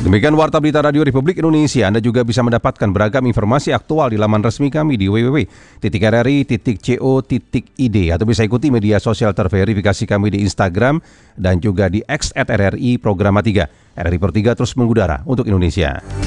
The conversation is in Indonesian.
Demikian Warta Berita Radio Republik Indonesia. Anda juga bisa mendapatkan beragam informasi aktual di laman resmi kami di www.rri.co.id atau bisa ikuti media sosial terverifikasi kami di Instagram dan juga di X @RRI Programa 3. RRI Per 3 terus mengudara untuk Indonesia.